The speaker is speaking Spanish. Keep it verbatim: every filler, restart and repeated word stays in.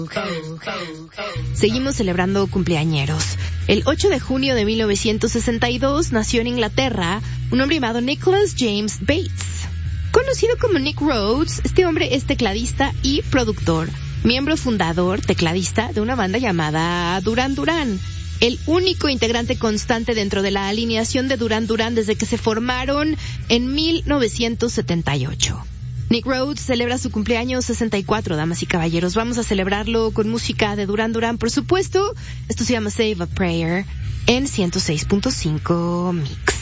Seguimos celebrando cumpleañeros. El ocho de junio de mil novecientos sesenta y dos nació en Inglaterra un hombre llamado Nicholas James Bates. Conocido como Nick Rhodes, este hombre es tecladista y productor, miembro fundador, tecladista de una banda llamada Duran Duran, el único integrante constante dentro de la alineación de Duran Duran desde que se formaron en mil novecientos setenta y ocho. Nick Rhodes celebra su cumpleaños sesenta y cuatro, damas y caballeros. Vamos a celebrarlo con música de Duran Duran, por supuesto. Esto se llama Save a Prayer en ciento seis punto cinco Mix.